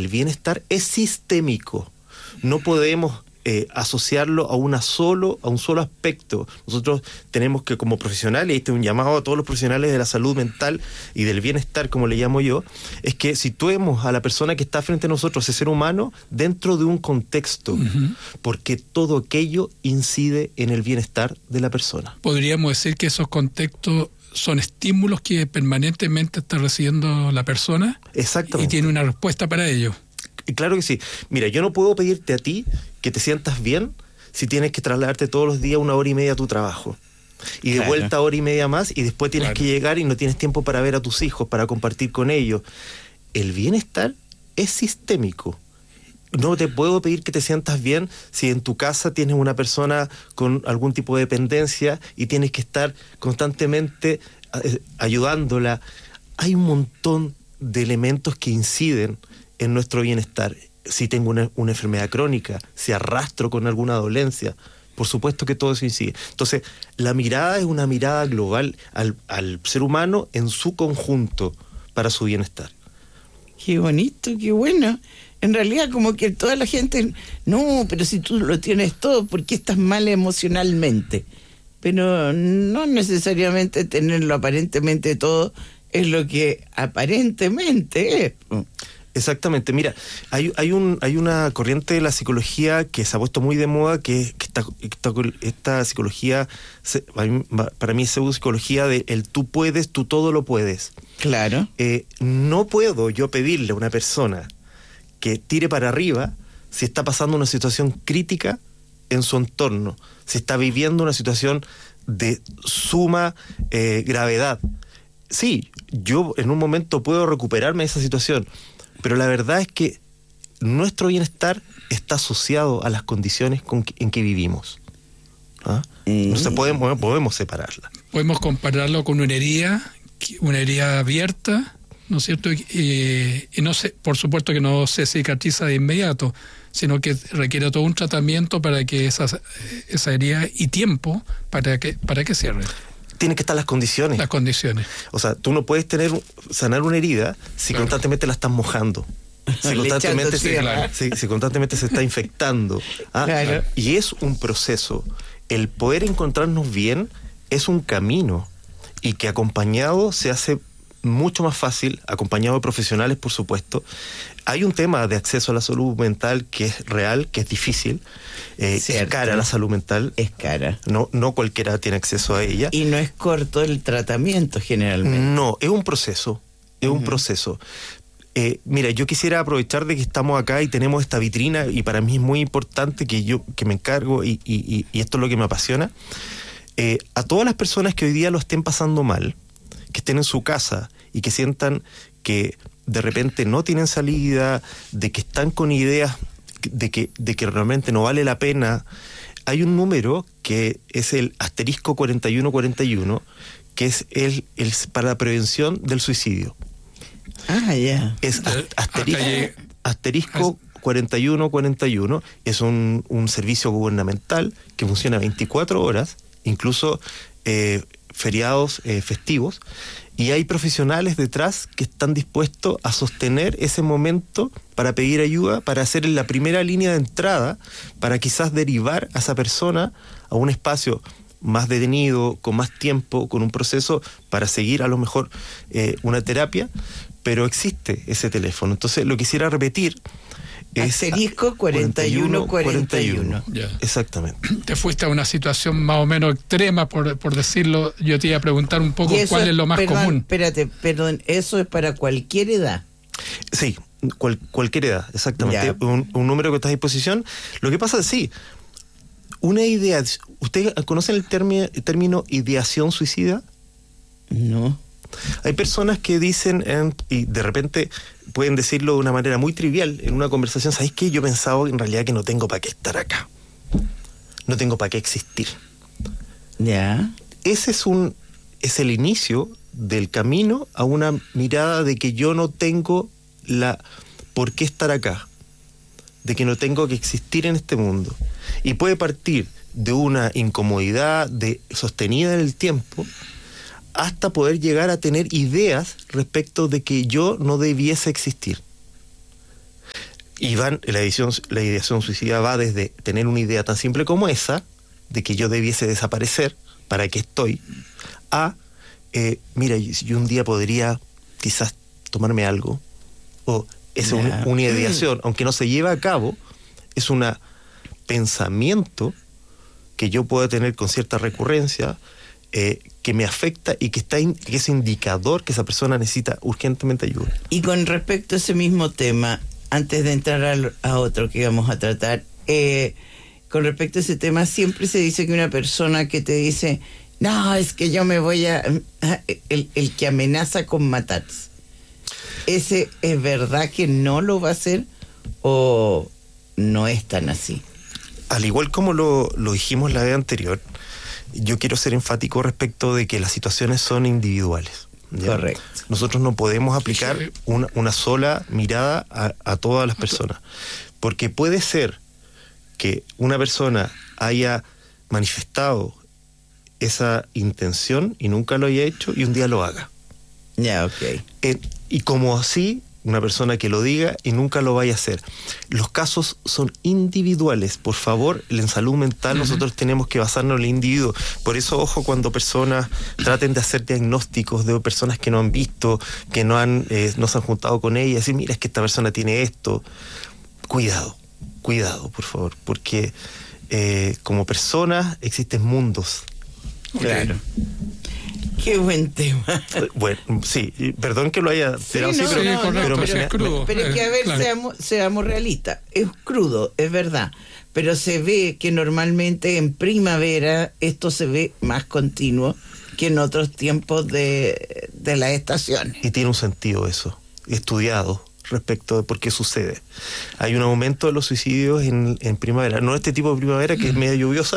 el bienestar es sistémico. No podemos asociarlo a un solo aspecto. Nosotros tenemos que, como profesionales, y este es un llamado a todos los profesionales de la salud mental y del bienestar, como le llamo yo, es que situemos a la persona que está frente a nosotros, ese ser humano, dentro de un contexto, porque todo aquello incide en el bienestar de la persona. Podríamos decir que esos contextos son estímulos que permanentemente está recibiendo la persona. Exactamente. Y tiene una respuesta para ello. Claro que sí. Mira, yo no puedo pedirte a ti que te sientas bien si tienes que trasladarte todos los días 1 hora y media a tu trabajo. Y de vuelta 1 hora y media más, y después tienes que llegar y no tienes tiempo para ver a tus hijos, para compartir con ellos. El bienestar es sistémico. No te puedo pedir que te sientas bien si en tu casa tienes una persona con algún tipo de dependencia y tienes que estar constantemente ayudándola. Hay un montón de elementos que inciden en nuestro bienestar. Si tengo una enfermedad crónica, si arrastro con alguna dolencia, por supuesto que todo eso incide. Entonces, la mirada es una mirada global al ser humano en su conjunto para su bienestar. Qué bonito, qué bueno. En realidad, como que toda la gente, no, pero si tú lo tienes todo, ¿por qué estás mal emocionalmente? Pero no necesariamente tenerlo aparentemente todo es lo que aparentemente es. Exactamente. Mira, hay una corriente de la psicología que se ha puesto muy de moda, que esta psicología, para mí es pseudopsicología de el tú puedes, tú todo lo puedes. Claro. No puedo yo pedirle a una persona que tire para arriba si está pasando una situación crítica en su entorno, si está viviendo una situación de suma gravedad. Sí, yo en un momento puedo recuperarme de esa situación, pero la verdad es que nuestro bienestar está asociado a las condiciones en que vivimos. ¿Ah? No se podemos separarla. Podemos compararlo con una herida abierta, ¿no es cierto? Y no se, por supuesto que no se cicatriza de inmediato, sino que requiere todo un tratamiento para que esa herida y tiempo para que cierre. Tienen que estar las condiciones. Las condiciones. O sea, tú no puedes sanar una herida si constantemente la estás mojando. Si constantemente se está infectando. ¿Ah? Claro. Y es un proceso. El poder encontrarnos bien es un camino, y que acompañado se hace mucho más fácil, acompañado de profesionales, por supuesto. Hay un tema de acceso a la salud mental que es real, que es difícil. Es cara la salud mental. Es cara. No cualquiera tiene acceso a ella. Y no es corto el tratamiento generalmente. No, es un proceso. Es un proceso. Mira, yo quisiera aprovechar de que estamos acá y tenemos esta vitrina, y para mí es muy importante que me encargo, y esto es lo que me apasiona. A todas las personas que hoy día lo estén pasando mal, que estén en su casa y que sientan que de repente no tienen salida, de que están con ideas de que realmente no vale la pena, hay un número que es el *4141, que es el para la prevención del suicidio. Ah, ya. Es asterisco 4141, es un servicio gubernamental que funciona 24 horas, incluso feriados festivos, y hay profesionales detrás que están dispuestos a sostener ese momento para pedir ayuda, para hacer la primera línea de entrada, para quizás derivar a esa persona a un espacio más detenido, con más tiempo, con un proceso para seguir a lo mejor una terapia, pero existe ese teléfono. Entonces lo quisiera repetir. Asterisco 4141. Exactamente. Te fuiste a una situación más o menos extrema, por decirlo. Yo te iba a preguntar un poco cuál es lo más común. Perdón, ¿eso es para cualquier edad? Sí, cualquier edad, exactamente. Un número que está a disposición. Lo que pasa es, sí, una idea. ¿Ustedes conocen el término ideación suicida? No. Hay personas que dicen, y de repente pueden decirlo de una manera muy trivial en una conversación: ¿sabéis qué? Yo pensaba en realidad que no tengo para qué estar acá, no tengo para qué existir. Ya. Ese es el inicio del camino a una mirada de que yo no tengo por qué estar acá, de que no tengo que existir en este mundo. Y puede partir de una incomodidad sostenida en el tiempo, hasta poder llegar a tener ideas respecto de que yo no debiese existir. Y la ideación suicida va desde tener una idea tan simple como esa, de que yo debiese desaparecer, ¿para qué estoy?, a, mira, yo un día podría quizás tomarme algo, o es una ideación, aunque no se lleve a cabo, es un pensamiento que yo puedo tener con cierta recurrencia, que me afecta y que es indicador que esa persona necesita urgentemente ayuda. Y con respecto a ese mismo tema, antes de entrar a otro que vamos a tratar, con respecto a ese tema, siempre se dice que una persona que te dice, no, es que yo me voy el que amenaza con matarse, ¿ese es verdad que no lo va a hacer o no es tan así? Al igual como lo dijimos la vez anterior, yo quiero ser enfático respecto de que las situaciones son individuales, ¿ya? Correcto. Nosotros no podemos aplicar una sola mirada a todas las personas, porque puede ser que una persona haya manifestado esa intención y nunca lo haya hecho y un día lo haga. Ya, ok. Y como así, una persona que lo diga y nunca lo vaya a hacer. Los casos son individuales. Por favor, en salud mental nosotros tenemos que basarnos en el individuo. Por eso, ojo, cuando personas traten de hacer diagnósticos de personas que no han visto, que no se han juntado con ella, decir, mira, es que esta persona tiene esto. Cuidado, por favor, porque como personas existen mundos. Claro. Qué buen tema. Bueno, sí, perdón que lo haya tirado así, pero es crudo. Pero es que, a ver, claro, seamos realistas. Es crudo, es verdad. Pero se ve que normalmente en primavera esto se ve más continuo que en otros tiempos de las estaciones. Y tiene un sentido eso, estudiado respecto de por qué sucede. Hay un aumento de los suicidios en primavera, no este tipo de primavera que es media lluviosa,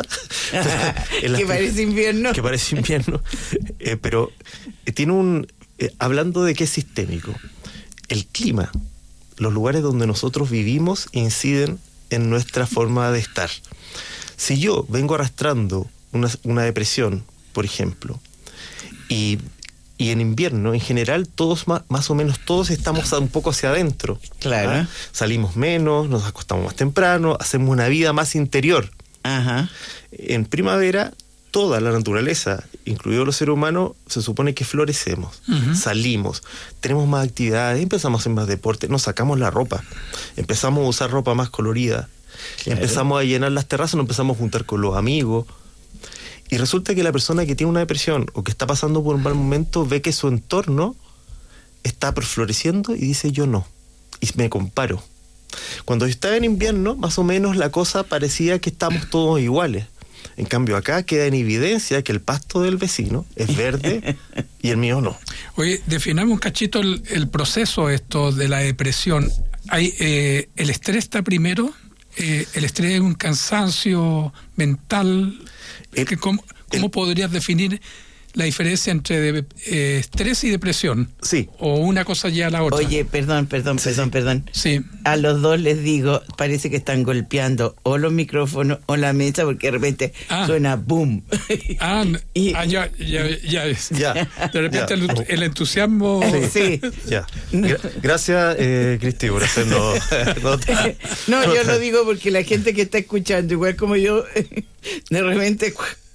que parece invierno. Que parece invierno, pero tiene hablando de qué es sistémico, el clima, los lugares donde nosotros vivimos inciden en nuestra forma de estar. Si yo vengo arrastrando una depresión, por ejemplo, y en invierno, en general, todos más o menos todos estamos un poco hacia adentro. Claro. ¿Ah? Salimos menos, nos acostamos más temprano, hacemos una vida más interior. Ajá. En primavera, toda la naturaleza, incluido los seres humanos, se supone que florecemos, salimos, tenemos más actividades, empezamos a hacer más deporte, nos sacamos la ropa, empezamos a usar ropa más colorida, empezamos a llenar las terrazas, nos empezamos a juntar con los amigos. Y resulta que la persona que tiene una depresión o que está pasando por un mal momento ve que su entorno está floreciendo y dice yo no, y me comparo. Cuando yo estaba en invierno, más o menos la cosa parecía que estamos todos iguales. En cambio acá queda en evidencia que el pasto del vecino es verde y el mío no. Oye, definamos un cachito el proceso esto de la depresión. El estrés está primero, el estrés es un cansancio mental. ¿Cómo podrías definir la diferencia entre estrés y depresión? Sí. ¿O una cosa ya a la otra? Oye, perdón. Sí. A los dos les digo, parece que están golpeando o los micrófonos o la mesa porque de repente suena boom. Ya. De repente el entusiasmo. Sí. Ya. Gracias, Cristi, por hacernos. No, yo lo digo porque la gente que está escuchando, igual como yo, de repente.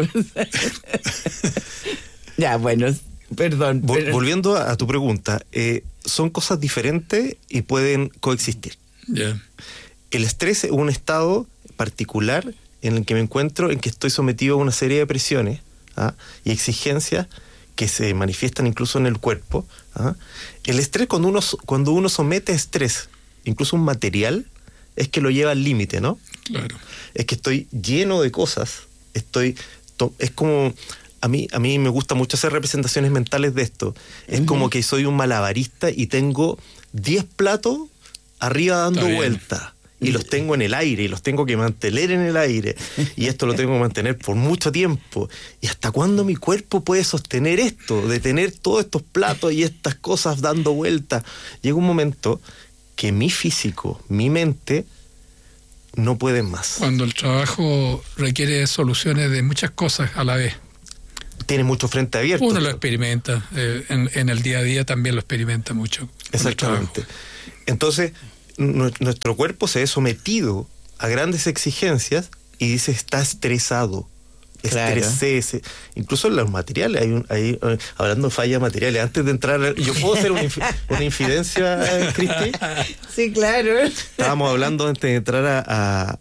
Ya, bueno, perdón. Volviendo a tu pregunta, son cosas diferentes y pueden coexistir. Yeah. El estrés es un estado particular en el que me encuentro, en que estoy sometido a una serie de presiones y exigencias que se manifiestan incluso en el cuerpo. El estrés, cuando uno somete a estrés, incluso un material, es que lo lleva al límite, ¿no? Claro. Es que estoy lleno de cosas, es como... A mí me gusta mucho hacer representaciones mentales de esto. Es como que soy un malabarista y tengo 10 platos arriba dando vueltas. Y los tengo en el aire, y los tengo que mantener en el aire. Y esto lo tengo que mantener por mucho tiempo. ¿Y hasta cuándo mi cuerpo puede sostener esto? De tener todos estos platos y estas cosas dando vueltas. Llega un momento que mi físico, mi mente, no pueden más. Cuando el trabajo requiere soluciones de muchas cosas a la vez. Tiene mucho frente abierto. Uno lo experimenta, en el día a día también lo experimenta mucho. Exactamente. Entonces, nuestro cuerpo se ve sometido a grandes exigencias y dice está estresado. Claro. Estresé, incluso en los materiales hablando de fallas materiales, antes de entrar, yo puedo hacer una infidencia, Cristi. Sí, claro. Estábamos hablando antes de entrar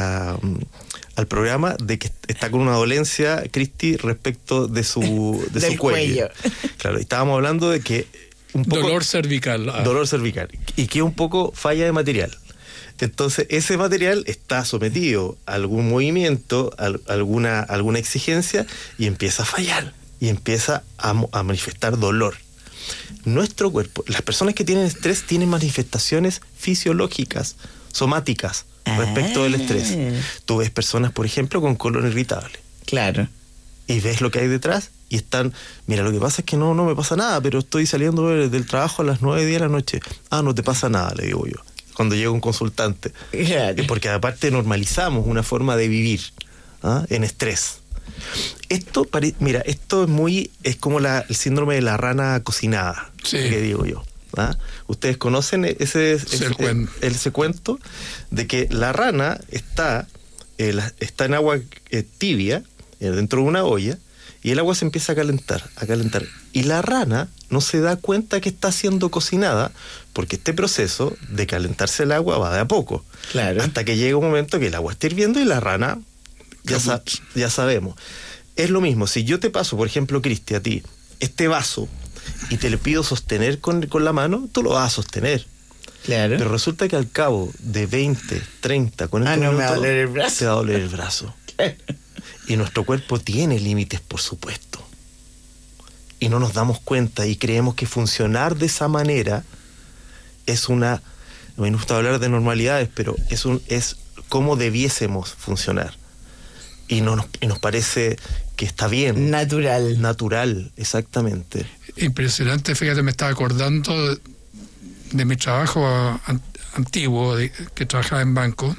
al programa de que está con una dolencia, Cristi, respecto de su cuello. Claro, estábamos hablando de que un poco dolor cervical. Dolor cervical, y que un poco falla de material. Entonces, ese material está sometido a algún movimiento, a alguna exigencia, y empieza a fallar, y empieza a manifestar dolor. Nuestro cuerpo, las personas que tienen estrés tienen manifestaciones fisiológicas, somáticas, respecto del estrés. Tú ves personas, por ejemplo, con colon irritable. Claro. Y ves lo que hay detrás, y están, mira, lo que pasa es que no me pasa nada, pero estoy saliendo del trabajo a las 9:10 de la noche. Ah, no te pasa nada, le digo yo, cuando llega un consultante. Claro. Porque aparte normalizamos una forma de vivir en estrés. Esto es como el síndrome de la rana cocinada, sí, que digo yo. Ustedes conocen ese cuento de que la rana está en agua tibia, dentro de una olla, y el agua se empieza a calentar. Y la rana no se da cuenta que está siendo cocinada, porque este proceso de calentarse el agua va de a poco. Claro. Hasta que llega un momento que el agua está hirviendo y la rana, ya sabemos. Es lo mismo, si yo te paso, por ejemplo, Cristi, a ti, este vaso, y te le pido sostener con la mano, tú lo vas a sostener. Claro. Pero resulta que al cabo de 20, 30, 40 no minutos, me va a doler el brazo. te va a doler el brazo. Y nuestro cuerpo tiene límites, por supuesto. Y no nos damos cuenta y creemos que funcionar de esa manera es no me gusta hablar de normalidades, pero es como debiésemos funcionar. Y nos parece que está bien. Natural, exactamente. Impresionante, fíjate, me estaba acordando de mi trabajo antiguo, que trabajaba en banco,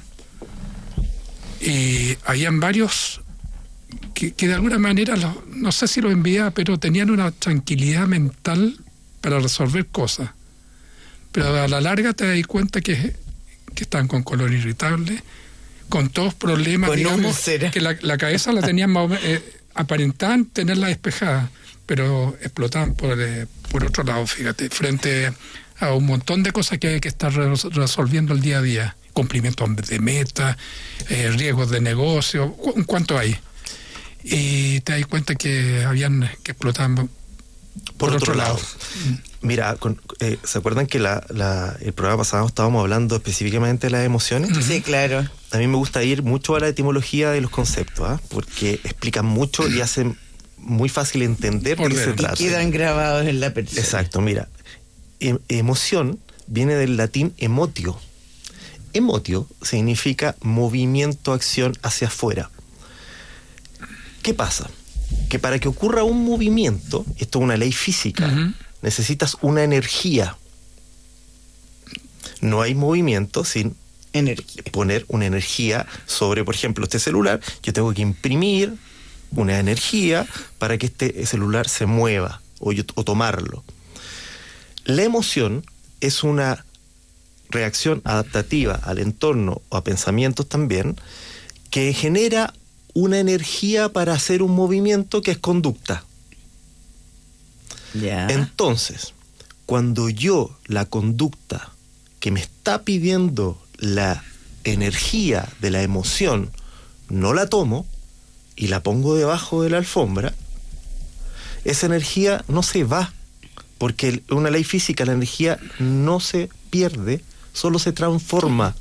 y habían varios que de alguna manera, no sé si lo enviaba, pero tenían una tranquilidad mental para resolver cosas. Pero a la larga te das cuenta que están con colon irritable, con todos problemas, con digamos, úlcera, que la cabeza la tenían más o menos, aparentaban tenerla despejada, pero explotaban por otro lado, fíjate, frente a un montón de cosas que hay que estar resolviendo el día a día. Cumplimiento de metas, riesgos de negocio, ¿cuánto hay? Y te das cuenta que explotaban por otro lado. Mira, ¿se acuerdan que el programa pasado estábamos hablando específicamente de las emociones? Sí, claro. A mí me gusta ir mucho a la etimología de los conceptos, porque explican mucho y hacen muy fácil entender de qué se trata. Y quedan grabados en la persona. Exacto, mira. Emoción viene del latín emotio. Emotio significa movimiento, acción hacia afuera. ¿Qué pasa? Que para que ocurra un movimiento, esto es una ley física, necesitas una energía. No hay movimiento sin poner una energía sobre, por ejemplo, este celular. Yo tengo que imprimir una energía para que este celular se mueva o tomarlo. La emoción es una reacción adaptativa al entorno o a pensamientos también, que genera una energía para hacer un movimiento que es conducta. Ya. Entonces, cuando la conducta que me está pidiendo la energía de la emoción, no la tomo y la pongo debajo de la alfombra, esa energía no se va, porque una ley física, la energía no se pierde, solo se transforma.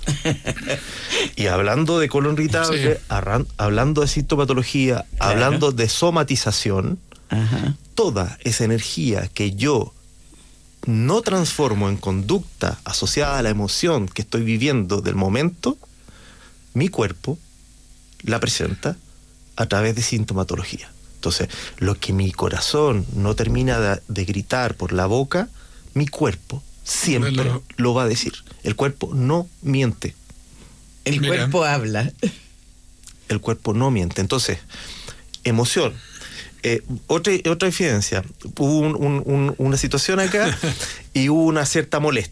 Y hablando de colon irritable, sí, hablando de sintomatología, claro, hablando de somatización, toda esa energía que yo no transformo en conducta asociada a la emoción que estoy viviendo del momento, mi cuerpo la presenta a través de sintomatología. Entonces, lo que mi corazón no termina de gritar por la boca, mi cuerpo siempre lo va a decir. El cuerpo no miente. El cuerpo habla. El cuerpo no miente. Entonces, emoción. Otra evidencia. Hubo una situación acá y hubo una cierta molestia.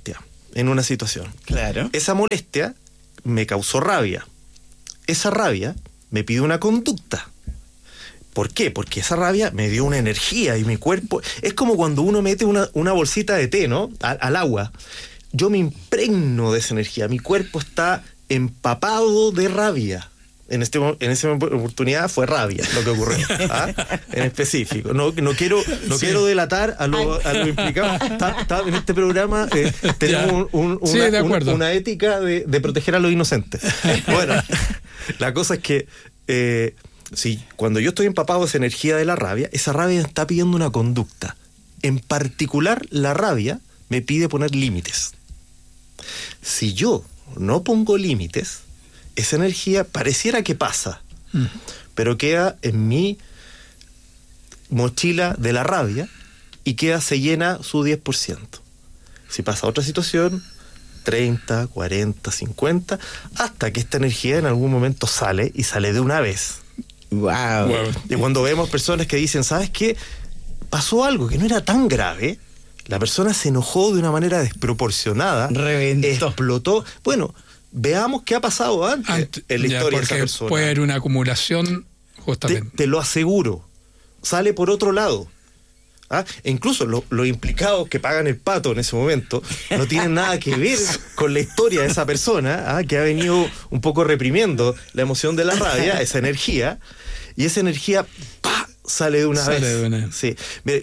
en una situación. Claro. Esa molestia me causó rabia. Esa rabia me pide una conducta. ¿Por qué? Porque esa rabia me dio una energía y mi cuerpo... Es como cuando uno mete una bolsita de té, ¿no? Al agua. Yo me impregno de esa energía. Mi cuerpo está empapado de rabia. En esa oportunidad fue rabia lo que ocurrió, en específico. No quiero delatar a lo implicado. En este programa tenemos una ética de proteger a los inocentes. Bueno, la cosa es que cuando yo estoy empapado de esa energía de la rabia, esa rabia me está pidiendo una conducta. En particular, la rabia me pide poner límites. Si yo no pongo límites, esa energía pareciera que pasa, pero queda en mi mochila de la rabia y se llena su 10%. Si pasa otra situación, 30, 40, 50, hasta que esta energía en algún momento sale y sale de una vez. Wow. Y cuando vemos personas que dicen, ¿sabes qué? Pasó algo que no era tan grave, la persona se enojó de una manera desproporcionada, reventó, explotó. Bueno, veamos qué ha pasado antes en la historia de esa persona. Puede haber una acumulación, justamente. Te lo aseguro. Sale por otro lado. E incluso los implicados que pagan el pato en ese momento no tienen nada que ver con la historia de esa persona, que ha venido un poco reprimiendo la emoción de la rabia, esa energía, y esa energía sale de una vez. Sí.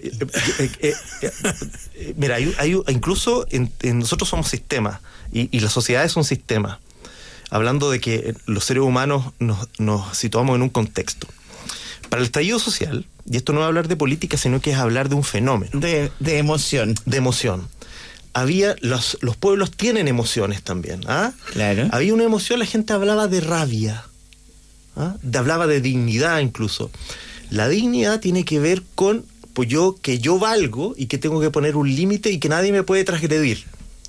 Mira, incluso nosotros somos sistemas y las sociedades son sistemas. Hablando de que los seres humanos nos situamos en un contexto. Para el estallido social, y esto no es hablar de política, sino que es hablar de un fenómeno. De emoción. De emoción. Los pueblos tienen emociones también. Claro. Había una emoción, la gente hablaba de rabia. Hablaba de dignidad incluso. La dignidad tiene que ver con que yo valgo y que tengo que poner un límite y que nadie me puede transgredir.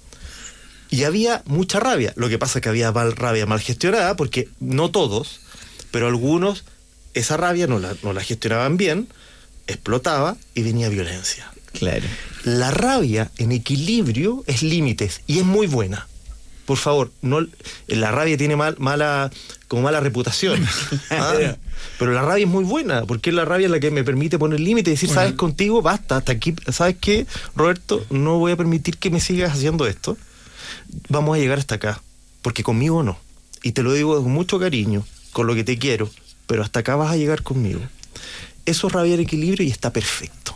Y había mucha rabia. Lo que pasa es que había rabia mal gestionada, porque no todos, pero algunos, esa rabia no la gestionaban bien, explotaba y venía violencia. Claro. La rabia en equilibrio es límites y es muy buena. Por favor, la rabia tiene mala reputación. Pero la rabia es muy buena, porque la rabia es la que me permite poner límites y decir, ¿sabes? Contigo basta, hasta aquí. ¿Sabes qué, Roberto? No voy a permitir que me sigas haciendo esto. Vamos a llegar hasta acá, porque conmigo no. Y te lo digo con mucho cariño, con lo que te quiero, pero hasta acá vas a llegar conmigo. Eso es rabia en equilibrio y está perfecto.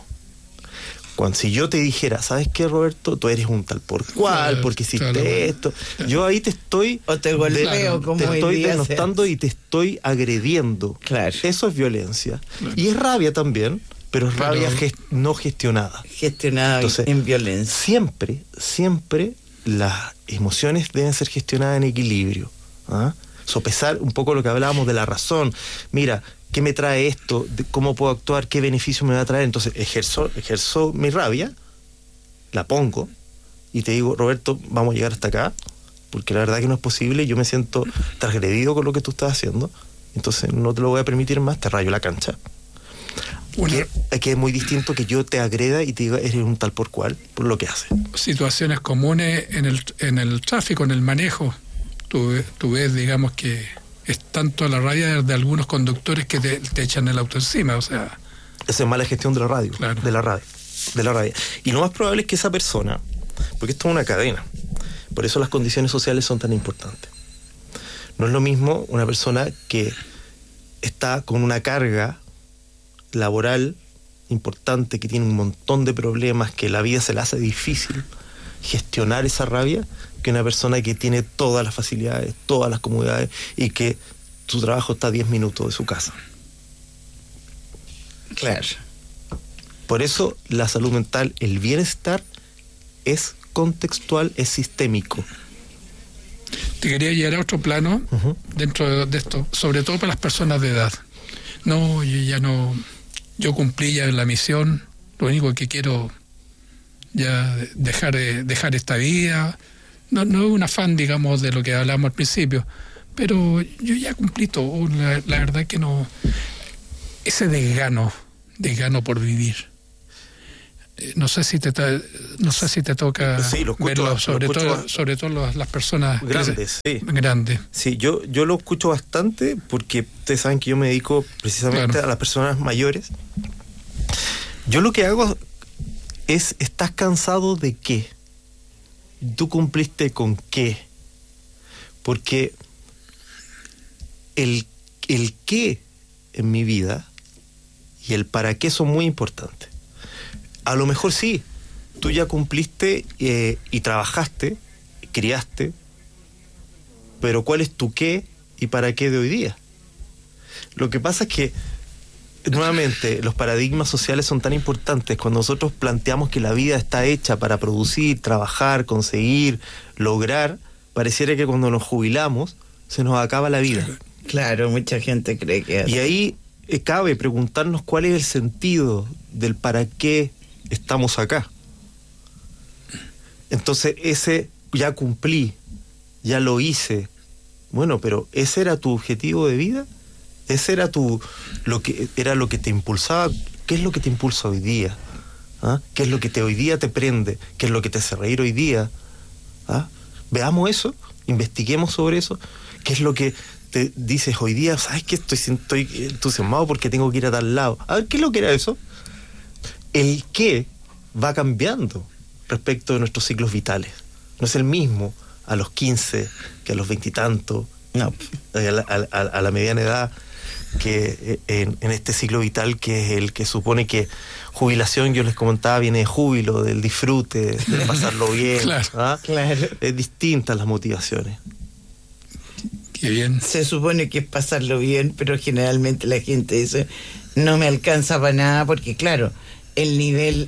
Si yo te dijera, ¿sabes qué, Roberto? Tú eres un tal por cual, porque hiciste esto. Yo ahí te estoy... O te golpeo, como te estoy denostando y te estoy agrediendo. Claro. Eso es violencia. Claro. Y es rabia también, pero es rabia no gestionada. Gestionada. Entonces, en violencia. Siempre las emociones deben ser gestionadas en equilibrio. Sopesar un poco lo que hablábamos de la razón. Mira, ¿qué me trae esto? ¿Cómo puedo actuar? ¿Qué beneficio me va a traer? Entonces ejerzo mi rabia, la pongo y te digo, Roberto, vamos a llegar hasta acá, porque la verdad que no es posible, yo me siento transgredido con lo que tú estás haciendo, entonces no te lo voy a permitir más, te rayo la cancha. Que es muy distinto que yo te agreda y te diga, eres un tal por cual, por lo que haces. Situaciones comunes en el tráfico, en el manejo. Tú ves, digamos, que es tanto la rabia de algunos conductores que te echan el auto encima, o sea... Esa es mala gestión de la radio, claro. de la rabia. Y lo más probable es que esa persona, porque esto es una cadena, por eso las condiciones sociales son tan importantes. No es lo mismo una persona que está con una carga laboral importante, que tiene un montón de problemas, que la vida se le hace difícil gestionar esa rabia, que una persona que tiene todas las facilidades, todas las comodidades y que su trabajo está a 10 minutos de su casa. Claro. Por eso la salud mental, el bienestar es contextual, es sistémico. Te quería llevar a otro plano dentro de esto, sobre todo para las personas de edad. Yo cumplí ya la misión, lo único que quiero ya dejar esta vida. No es un afán, digamos, de lo que hablamos al principio, pero yo ya cumplí todo. La verdad que no. Ese desgano por vivir. no sé si te toca Sí, lo escucho, verlo, sobre lo escucho todo las personas grandes. Sí. grandes. Sí, yo lo escucho bastante porque ustedes saben que yo me dedico precisamente a las personas mayores. Yo lo que hago es, ¿estás cansado de qué? ¿Tú cumpliste con qué? Porque el qué en mi vida y el para qué son muy importantes. A lo mejor sí, tú ya cumpliste y trabajaste, criaste, pero ¿cuál es tu qué y para qué de hoy día? Lo que pasa es que, nuevamente, los paradigmas sociales son tan importantes. Cuando nosotros planteamos que la vida está hecha para producir, trabajar, conseguir, lograr, pareciera que cuando nos jubilamos se nos acaba la vida. Claro, mucha gente cree que es así. Y ahí cabe preguntarnos cuál es el sentido del para qué estamos acá. Entonces, ese ya cumplí, ya lo hice. Bueno, pero ¿ese era tu objetivo de vida? ¿Ese era lo que te impulsaba? ¿Qué es lo que te impulsa hoy día? ¿Ah? ¿Qué es lo que hoy día te prende? ¿Qué es lo que te hace reír hoy día? ¿Ah? Veamos eso, investiguemos sobre eso. ¿Qué es lo que te dices hoy día? ¿Sabes qué? Estoy entusiasmado porque tengo que ir a tal lado. A ver, ¿qué es lo que era eso? El qué va cambiando respecto de nuestros ciclos vitales. No es el mismo a los 15 que a los 20 y tantos, No. a la mediana edad, que en este ciclo vital, que es el que supone que jubilación, yo les comentaba, viene de júbilo, del disfrute, de pasarlo bien. Claro. ¿Ah? Claro. Es distintas las motivaciones. Qué bien. Se supone que es pasarlo bien, pero generalmente la gente dice, no me alcanza para nada, porque claro, el nivel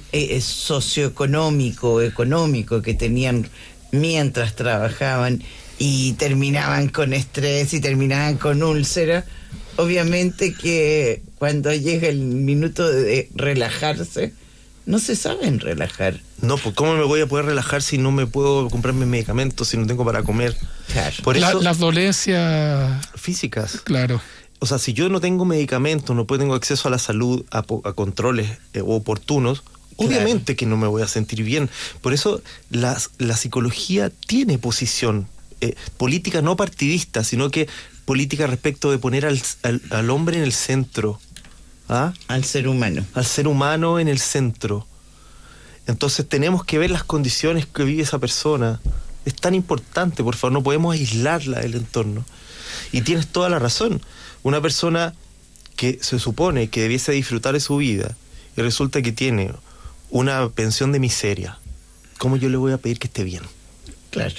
socioeconómico, económico que tenían mientras trabajaban y terminaban con estrés y terminaban con úlcera, obviamente que cuando llega el minuto de relajarse, no se saben relajar. No, pues ¿cómo me voy a poder relajar si no me puedo comprar mis medicamentos, si no tengo para comer? Claro. Por eso, Las dolencias físicas. Claro. O sea, si yo no tengo medicamentos, no tengo acceso a la salud, a controles oportunos, Claro. obviamente que no me voy a sentir bien. Por eso la psicología tiene posición política no partidista, sino que política respecto de poner al hombre en el centro. ¿Ah? Al ser humano. Al ser humano en el centro. Entonces tenemos que ver las condiciones que vive esa persona. Es tan importante, por favor, no podemos aislarla del entorno. Y tienes toda la razón. Una persona que se supone que debiese disfrutar de su vida y resulta que tiene una pensión de miseria, ¿cómo yo le voy a pedir que esté bien? Claro.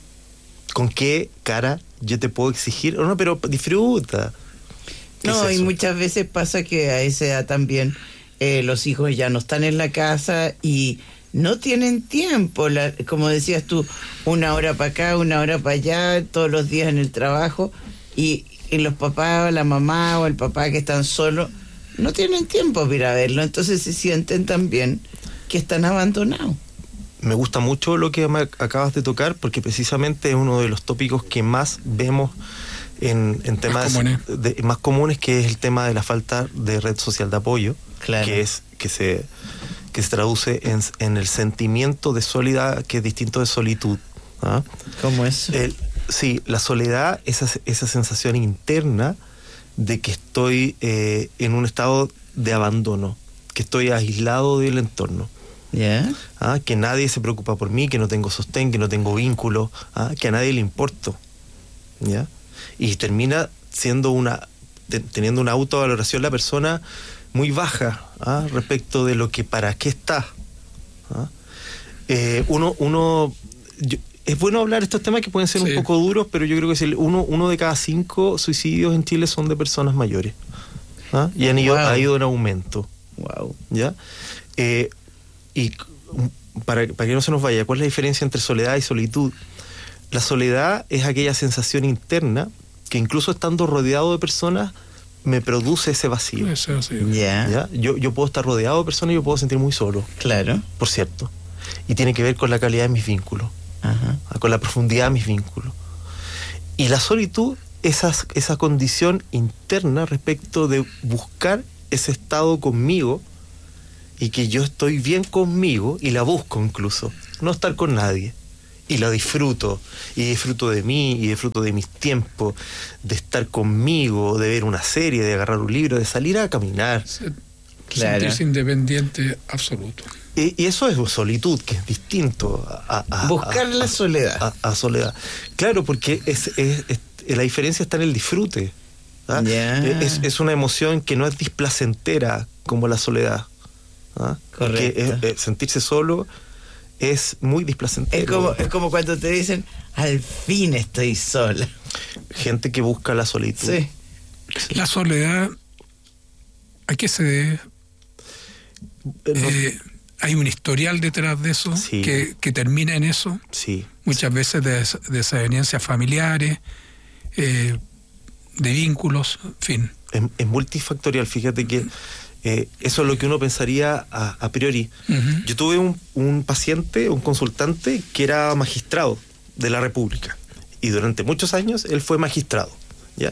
¿Con qué cara yo te puedo exigir? No, pero disfruta. No, es y eso? muchas veces pasa que a esa edad también los hijos ya no están en la casa y no tienen tiempo. Como decías tú, 1 hora para acá, 1 hora para allá, todos los días en el trabajo, y los papás, la mamá o el papá que están solos, no tienen tiempo para ir a verlo. Entonces se sienten también que están abandonados. Me gusta mucho lo que me acabas de tocar, porque precisamente es uno de los tópicos que más vemos en temas más comunes, que es el tema de la falta de red social de apoyo, Claro. que se traduce en el sentimiento de soledad, que es distinto de solitud. ¿Ah? ¿Cómo es? Sí, la soledad, esa sensación interna de que estoy en un estado de abandono, que estoy aislado del entorno. ¿Ya? ¿Ah? Que nadie se preocupa por mí, que no tengo sostén, que no tengo vínculo, que a nadie le importo. ¿Ya? Y termina siendo teniendo una autovaloración la persona muy baja respecto de lo que para qué está. Es bueno hablar estos temas que pueden ser un poco duros, pero yo creo que uno de cada 5 suicidios en Chile son de personas mayores. Y ha ido en aumento. Wow. ¿Ya? Y para que no se nos vaya, ¿cuál es la diferencia entre soledad y solitud? La soledad es aquella sensación interna que incluso estando rodeado de personas me produce ese vacío. ¿Ya? Yo puedo estar rodeado de personas y yo puedo sentir muy solo. Claro. Por cierto. Y tiene que ver con la calidad de mis vínculos. Ajá. Con la profundidad de mis vínculos. Y la solitud, esa condición interna respecto de buscar ese estado conmigo y que yo estoy bien conmigo y la busco incluso, no estar con nadie. Y la disfruto, y disfruto de mí, y disfruto de mis tiempos, de estar conmigo, de ver una serie, de agarrar un libro, de salir a caminar. Claro. Sentirse independiente absoluto. Y eso es solitud, que es distinto a buscar la soledad. A soledad. Claro, porque la diferencia está en el disfrute. ¿Ah? Ya. Es una emoción que no es displacentera como la soledad. ¿Ah? Correcto. Porque sentirse solo es muy displacentero. Es como cuando te dicen, al fin estoy sola. Gente que busca la solitud. Sí. La soledad, ¿a qué se debe? Hay un historial detrás de eso, Sí. que termina en eso. Sí. Muchas veces de desavenencias familiares, de vínculos, en fin. Es multifactorial. Fíjate que eso es lo que uno pensaría a priori. Uh-huh. Yo tuve un paciente, un consultante, que era magistrado de la República. Y durante muchos años él fue magistrado. ¿Ya?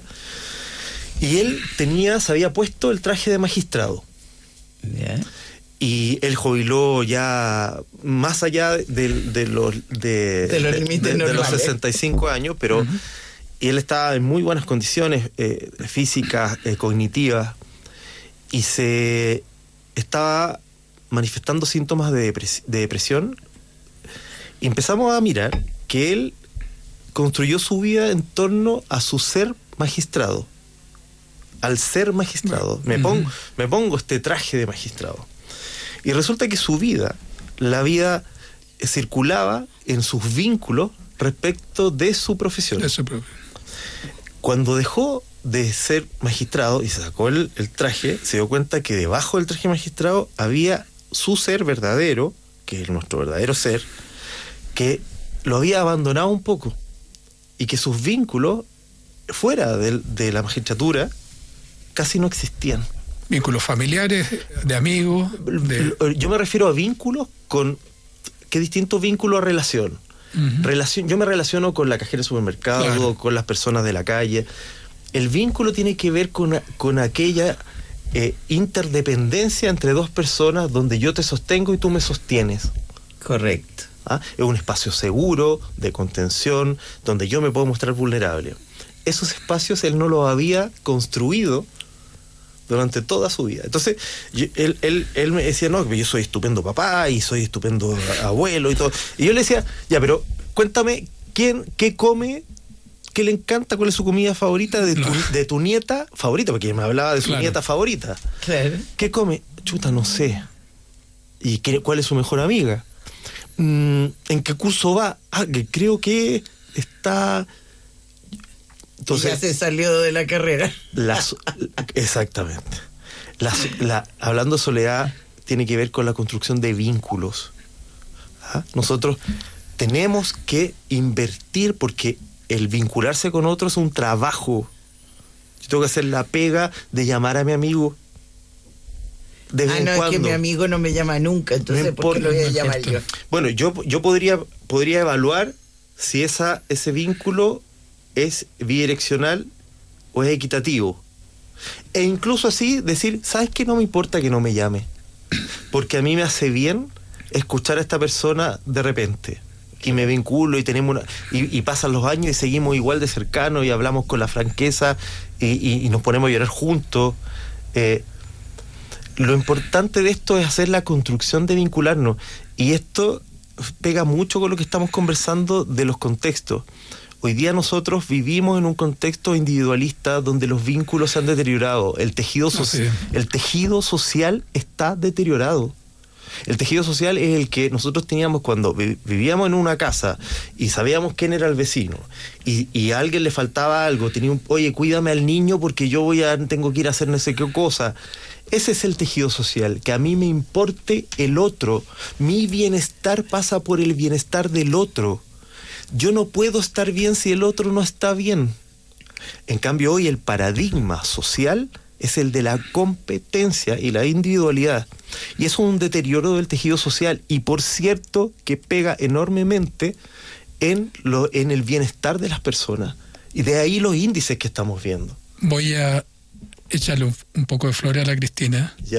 Y él se había puesto el traje de magistrado. Yeah. Y él jubiló ya más allá de los límites de los normales. 65 años, pero Uh-huh. y él estaba en muy buenas condiciones físicas, cognitivas, y se estaba manifestando síntomas de depresión. Y empezamos a mirar que él construyó su vida en torno a su ser magistrado. Al ser magistrado. Me pongo este traje de magistrado. Y resulta que su vida, la vida circulaba en sus vínculos respecto de su profesión. Eso propio. Cuando dejó de ser magistrado y se sacó el traje, se dio cuenta que debajo del traje de magistrado había su ser verdadero, que es nuestro verdadero ser, que lo había abandonado un poco y que sus vínculos fuera de la magistratura casi no existían. Vínculos familiares, de amigos. Yo me refiero a vínculos con... ¿Qué distinto vínculo a relación? Uh-huh. Yo me relaciono con la cajera del supermercado, Claro. con las personas de la calle. El vínculo tiene que ver con aquella interdependencia entre dos personas donde yo te sostengo y tú me sostienes. Correcto. ¿Ah? Es un espacio seguro, de contención, donde yo me puedo mostrar vulnerable. Esos espacios él no los había construido durante toda su vida. Entonces, él me decía, no, que yo soy estupendo papá y soy estupendo abuelo y todo. Y yo le decía, ya, pero cuéntame, ¿qué come? ¿Qué le encanta? ¿Cuál es su comida favorita de tu nieta favorita? Porque me hablaba de su nieta favorita. Claro. ¿Qué come? Chuta, no sé. ¿Y cuál es su mejor amiga? ¿En qué curso va? Que creo que está... Entonces, ya se salió de la carrera. Exactamente. Hablando de soledad, tiene que ver con la construcción de vínculos. ¿Ah? Nosotros tenemos que invertir porque el vincularse con otros es un trabajo. Yo tengo que hacer la pega de llamar a mi amigo de vez en cuando. Es que mi amigo no me llama nunca, entonces ¿por qué lo voy a llamar yo? Bueno, yo podría evaluar si ese vínculo es bidireccional o es equitativo. E incluso así decir, ¿sabes qué? No me importa que no me llame. Porque a mí me hace bien escuchar a esta persona de repente. Y me vinculo y tenemos y pasan los años y seguimos igual de cercanos y hablamos con la franqueza y nos ponemos a llorar juntos. Lo importante de esto es hacer la construcción de vincularnos. Y esto pega mucho con lo que estamos conversando de los contextos. Hoy día nosotros vivimos en un contexto individualista donde los vínculos se han deteriorado. El tejido social está deteriorado. El tejido social es el que nosotros teníamos cuando vivíamos en una casa y sabíamos quién era el vecino y a alguien le faltaba algo, oye, cuídame al niño porque tengo que ir a hacer no sé qué cosa. Ese es el tejido social, que a mí me importe el otro. Mi bienestar pasa por el bienestar del otro. Yo no puedo estar bien si el otro no está bien. En cambio, hoy el paradigma social es el de la competencia y la individualidad. Y eso es un deterioro del tejido social. Y por cierto, que pega enormemente en el bienestar de las personas. Y de ahí los índices que estamos viendo. Voy a echarle un poco de flores a la Cristina. ¿Ya?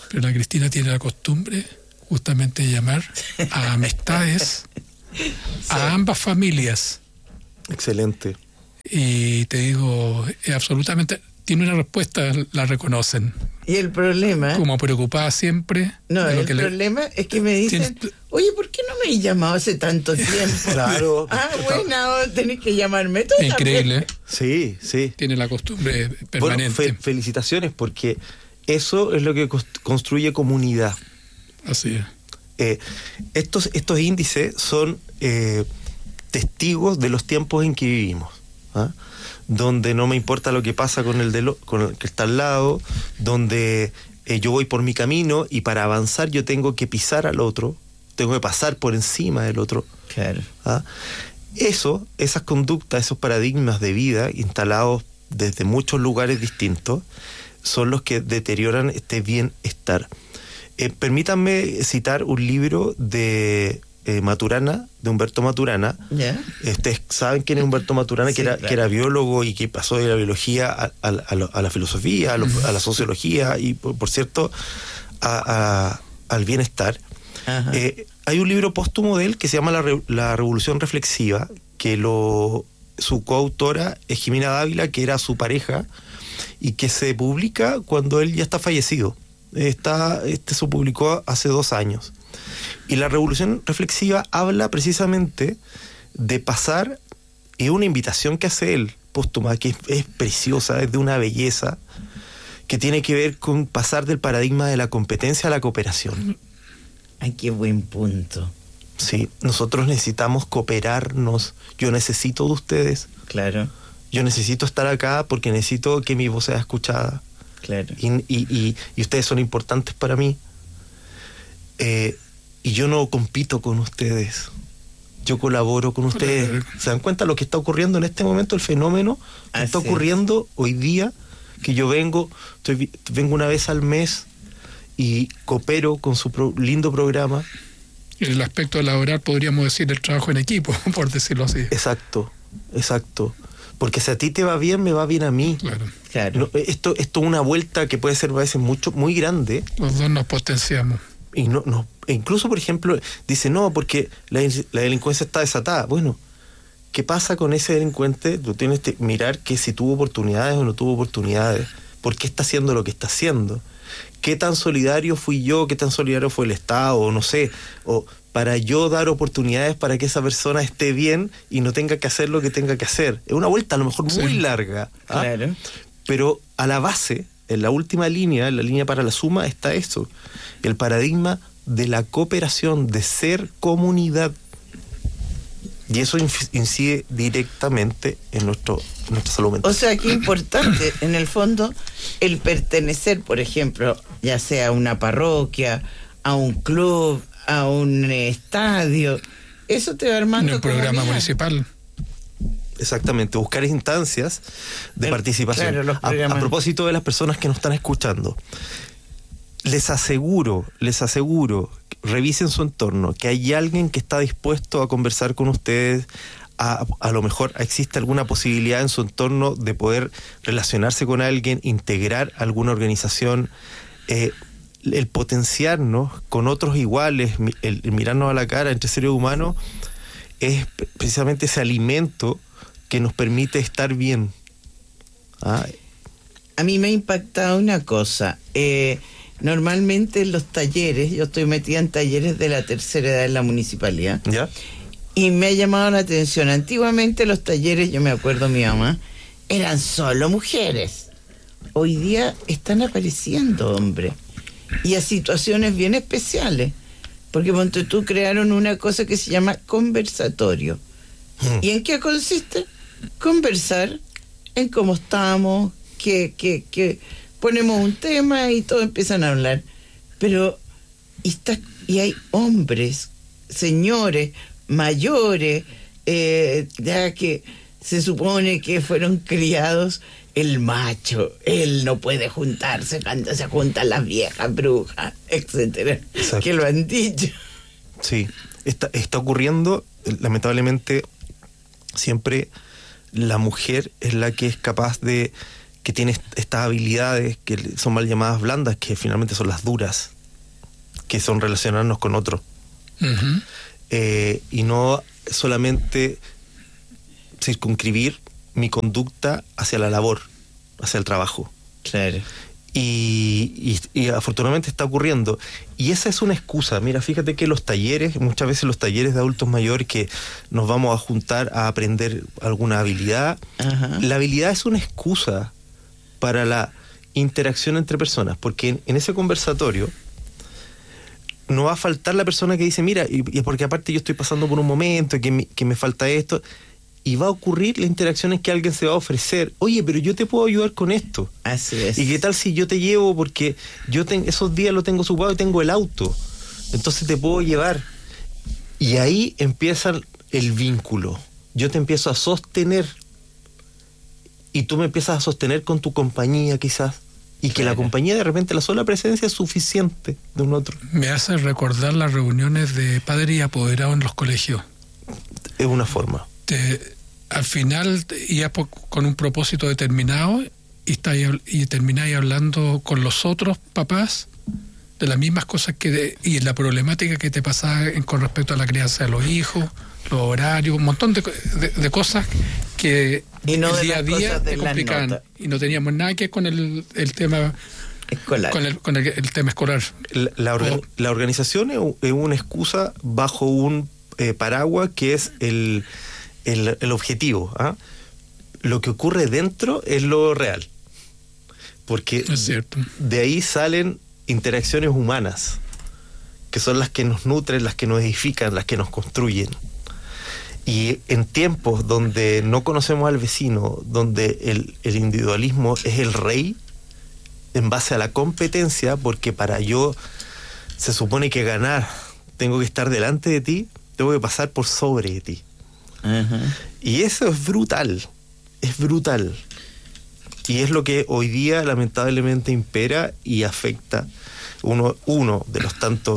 Pero la Cristina tiene la costumbre justamente de llamar a amistades, a ambas familias. Excelente. Y te digo, absolutamente, tiene una respuesta, la reconocen. Y el problema... Como preocupada siempre. No, de lo el que problema es que me dicen, oye, ¿por qué no me has llamado hace tanto tiempo? Claro. Bueno, ahora tenés que llamarme tú. Increíble. Sí, sí. Tiene la costumbre permanente. Bueno, felicitaciones, porque eso es lo que construye comunidad. Así es. Estos índices son testigos de los tiempos en que vivimos, ¿ah? Donde no me importa lo que pasa con el que está al lado, donde yo voy por mi camino y para avanzar yo tengo que pisar al otro, tengo que pasar por encima del otro. Claro. ¿Ah? Esas conductas, esos paradigmas de vida instalados desde muchos lugares distintos son los que deterioran este bienestar. Permítanme citar un libro de Maturana, de Humberto Maturana. ¿Ya? Ustedes saben quién es Humberto Maturana, Sí, que claro. era biólogo y que pasó de la biología a la filosofía, a la sociología y, por cierto, al bienestar. Ajá. Hay un libro póstumo de él que se llama La Revolución Reflexiva, que su coautora es Jimena Dávila, que era su pareja, y que se publica cuando él ya está fallecido. Se publicó hace 2 años. Y la Revolución Reflexiva habla precisamente de pasar, y una invitación que hace él, póstuma, que es preciosa, es de una belleza, que tiene que ver con pasar del paradigma de la competencia a la cooperación. Ay, qué buen punto. Sí, nosotros necesitamos cooperarnos. Yo necesito de ustedes. Claro, Yo necesito estar acá porque necesito que mi voz sea escuchada. claro. Y ustedes son importantes para mí. Y yo no compito con ustedes. Yo colaboro con ustedes. ¿Se dan cuenta lo que está ocurriendo en este momento? El fenómeno que está Así ocurriendo hoy día, que yo vengo una vez al mes y coopero con su lindo programa. En el aspecto laboral podríamos decir el trabajo en equipo, por decirlo así. Exacto. Porque si a ti te va bien, me va bien a mí. Claro. Claro. No, esto es una vuelta que puede ser a veces muy grande. Los dos nos potenciamos. Y e incluso, por ejemplo, dice, no, porque la delincuencia está desatada. Bueno, ¿qué pasa con ese delincuente? Tú tienes que mirar que si tuvo oportunidades o no tuvo oportunidades. ¿Por qué está haciendo lo que está haciendo? ¿Qué tan solidario fui yo? ¿Qué tan solidario fue el Estado? O no sé, o para yo dar oportunidades para que esa persona esté bien y no tenga que hacer lo que tenga que hacer. Es una vuelta a lo mejor muy larga. ¿Ah? Claro. Pero a la base, en la última línea, en la línea para la suma, está eso. El paradigma de la cooperación, de ser comunidad. Y eso incide directamente en nuestra salud mental. O sea, qué importante, en el fondo, el pertenecer, por ejemplo, ya sea a una parroquia, a un club, a un estadio, eso te va armando En el programa comunidad. municipal. Exactamente, buscar instancias de participación. Claro, los a programas. propósito de las personas que nos están escuchando, les aseguro, revisen su entorno, que hay alguien que está dispuesto a conversar con ustedes. A lo mejor existe alguna posibilidad en su entorno de poder relacionarse con alguien, integrar alguna organización, el potenciarnos con otros iguales, el mirarnos a la cara entre seres humanos, es precisamente ese alimento que nos permite estar bien. A mí me ha impactado una cosa. Normalmente en los talleres, yo estoy metida en talleres de la tercera edad en la municipalidad, ¿Ya? y me ha llamado la atención. Antiguamente los talleres, yo me acuerdo mi mamá, eran solo mujeres. Hoy día están apareciendo hombres, y a situaciones bien especiales. Porque ponte tú, crearon una cosa que se llama conversatorio. ¿Y en qué consiste? Conversar en cómo estamos, que ponemos un tema y todos empiezan a hablar. Pero, y hay hombres, señores, mayores, ya que se supone que fueron criados el macho, él no puede juntarse cuando se juntan las viejas brujas, etcétera, Exacto. que lo han dicho. Sí, está ocurriendo, lamentablemente, siempre la mujer es la que es capaz de que tiene estas habilidades que son mal llamadas blandas, que finalmente son las duras, que son relacionarnos con otros. Ujú. Y no solamente circunscribir mi conducta hacia la labor, hacia el trabajo. Claro. Y afortunadamente está ocurriendo. Y esa es una excusa. Mira, fíjate que los talleres, muchas veces los talleres de adultos mayores, que nos vamos a juntar a aprender alguna habilidad, Ajá. la habilidad es una excusa para la interacción entre personas, porque en ese conversatorio no va a faltar la persona que dice, mira, y porque aparte yo estoy pasando por un momento que me falta esto, y va a ocurrir la interacción en que alguien se va a ofrecer, oye, pero yo te puedo ayudar con esto. Así es. ¿Y qué tal si yo te llevo? Porque yo esos días lo tengo ocupado y tengo el auto, entonces te puedo llevar. Y ahí empieza el vínculo. Yo te empiezo a sostener y tú me empiezas a sostener con tu compañía, quizás. Y que la compañía, de repente, la sola presencia es suficiente de un otro. Me hace recordar las reuniones de padres y apoderados en los colegios. Es una forma. Al final, ya con un propósito determinado, y termináis hablando con los otros papás de las mismas cosas y la problemática que te pasaba con respecto a la crianza de los hijos, los horarios, un montón de cosas que Y no el de día a las día cosas de te las complicaban. notas. Y no teníamos nada que ver con el tema Escolar. con el tema escolar. La organización es una excusa bajo un paraguas que es el objetivo. ¿Ah? Lo que ocurre dentro es lo real. Porque Es cierto. de ahí salen interacciones humanas, que son las que nos nutren, las que nos edifican, las que nos construyen. Y en tiempos donde no conocemos al vecino, donde el individualismo es el rey, en base a la competencia, porque para yo se supone que ganar, tengo que estar delante de ti, tengo que pasar por sobre de ti. Ajá. Y eso es brutal, es brutal. Y es lo que hoy día lamentablemente impera y afecta uno de los tantos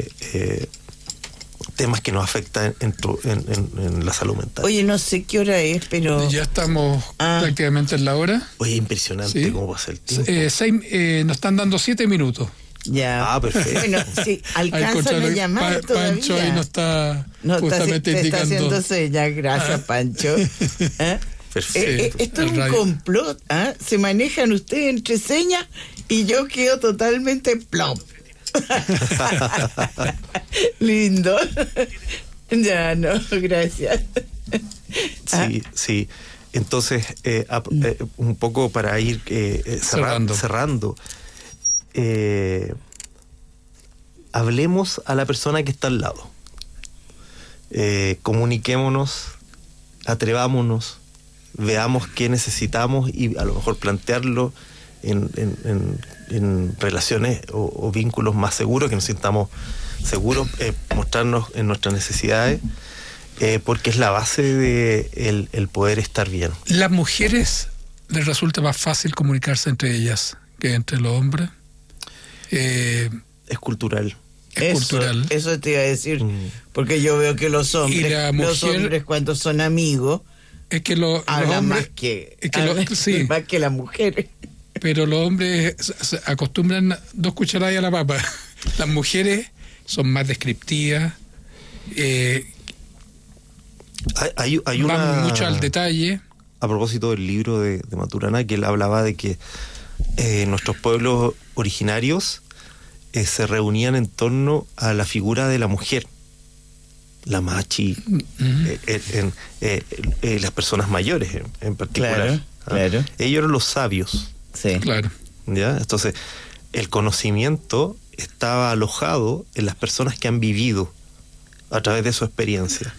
temas que nos afectan en la salud mental. Oye, no sé qué hora es, pero... Ya estamos prácticamente en la hora. Oye, impresionante Sí. cómo pasa el tiempo. Nos están dando 7 minutos. Ya. Perfecto. Bueno, sí, Al alcanzan a contrario, llamar todavía. Pancho ahí nos está No, justamente te está indicando. haciendo señas. Gracias, Pancho. ¿Eh? Perfecto. Esto es el un radio. complot. ¿Ah? Se manejan ustedes entre señas y yo quedo totalmente plop. Lindo. Ya, no, gracias. Sí. Entonces, un poco para ir cerrando. Hablemos a la persona que está al lado. Comuniquémonos, atrevámonos, veamos qué necesitamos y a lo mejor plantearlo en relaciones o vínculos más seguros, que nos sintamos seguros, mostrarnos en nuestras necesidades, porque es la base de el poder estar bien. ¿Las mujeres les resulta más fácil comunicarse entre ellas que entre los hombres? Es cultural. Es cultural. Eso te iba a decir, porque yo veo que los hombres cuando son amigos Es que los hablan hombres, más que es que sí, más que las mujeres. pero los hombres se acostumbran 2 cucharadas a la papa. Las mujeres son más descriptivas, Hay van mucho al detalle. A propósito del libro de Maturana, que él hablaba de que nuestros pueblos originarios se reunían en torno a la figura de la mujer, la machi, las personas mayores en particular. Claro. Ellos eran los sabios. Sí. Claro. ¿Ya? Entonces, el conocimiento estaba alojado en las personas que han vivido a través de su experiencia.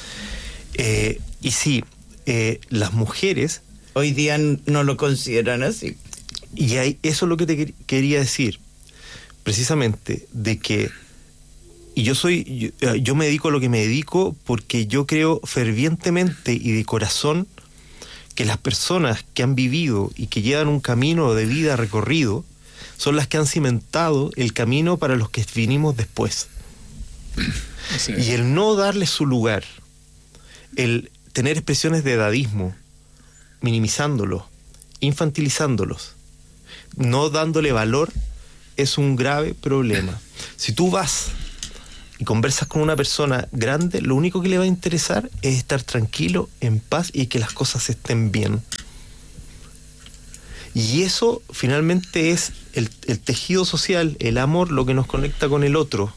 Y sí, las mujeres... Hoy día no lo consideran así. Y eso es lo que te quería decir, precisamente, de que... Y yo me dedico a lo que me dedico porque yo creo fervientemente y de corazón que las personas que han vivido y que llevan un camino de vida recorrido son las que han cimentado el camino para los que vinimos después. Sí. Y el no darle su lugar, el tener expresiones de edadismo, minimizándolo infantilizándolos, no dándole valor, es un grave problema. Si tú vas y conversas con una persona grande, lo único que le va a interesar es estar tranquilo, en paz y que las cosas estén bien. Y eso finalmente es el tejido social, el amor, lo que nos conecta con el otro.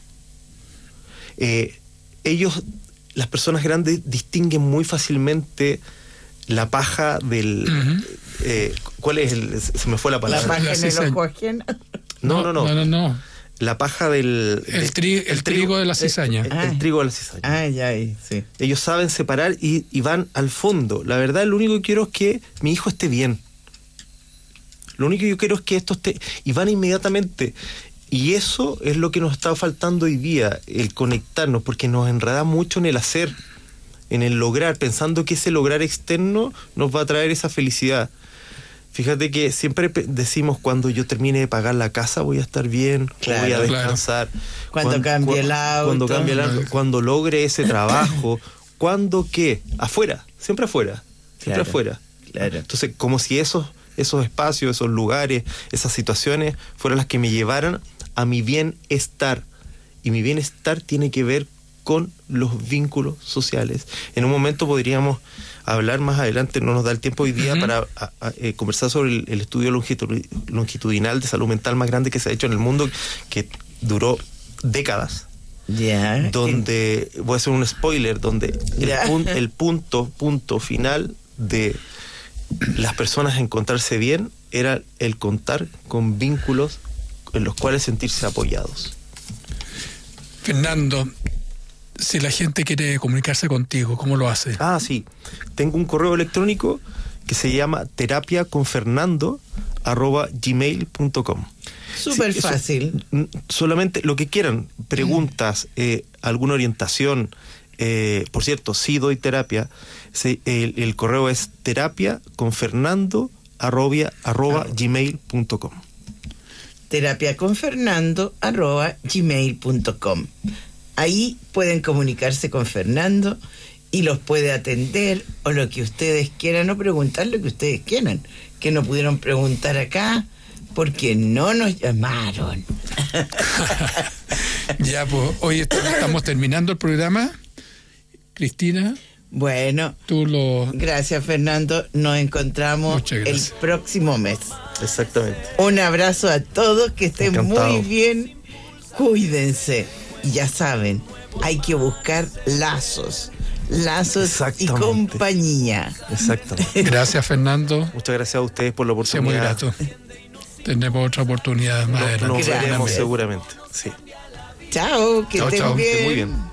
Las personas grandes distinguen muy fácilmente la paja del... ¿cuál es se me fue la palabra? La paja en el ojo ajeno. No. La paja del... El trigo de la cizaña. El trigo de la cizaña. Sí. Ellos saben separar y van al fondo. La verdad, lo único que quiero es que mi hijo esté bien. Lo único que yo quiero es que esto esté... Y van inmediatamente. Y eso es lo que nos está faltando hoy día, el conectarnos, porque nos enreda mucho en el hacer, en el lograr, pensando que ese lograr externo nos va a traer esa felicidad. Fíjate que siempre decimos, cuando yo termine de pagar la casa voy a estar bien, claro, voy a descansar. Cuando cambie el auto. Cuando logre ese trabajo. ¿Cuándo qué? Afuera, siempre afuera. Siempre afuera. Claro. Entonces, como si esos espacios, esos lugares, esas situaciones fueran las que me llevaran a mi bienestar. Y mi bienestar tiene que ver con los vínculos sociales. En un momento podríamos hablar más adelante, no nos da el tiempo hoy día para conversar sobre el estudio longitudinal de salud mental más grande que se ha hecho en el mundo, que duró décadas. Donde, voy a hacer un spoiler, donde el punto final de las personas encontrarse bien era el contar con vínculos en los cuales sentirse apoyados. Fernando, si la gente quiere comunicarse contigo, ¿cómo lo hace? Sí. Tengo un correo electrónico que se llama terapiaconfernando@gmail.com. Súper fácil. Solamente lo que quieran, preguntas, alguna orientación. Por cierto, sí doy terapia. El correo es terapiaconfernando@gmail.com. terapiaconfernando@gmail.com. Ahí pueden comunicarse con Fernando y los puede atender o lo que ustedes quieran o preguntar lo que ustedes quieran, que no pudieron preguntar acá porque no nos llamaron. Ya, pues hoy estamos terminando el programa. Cristina. Bueno, gracias, Fernando. Nos encontramos el próximo mes. Exactamente. Un abrazo a todos, que estén Encantado. muy bien. Cuídense. Y ya saben, hay que buscar lazos y compañía. Exactamente. Gracias, Fernando. Muchas gracias a ustedes por la oportunidad. Muy grato. Tendremos otra oportunidad más adelante. Nos veremos seguramente. Sí. Chao, que estén bien. Muy bien.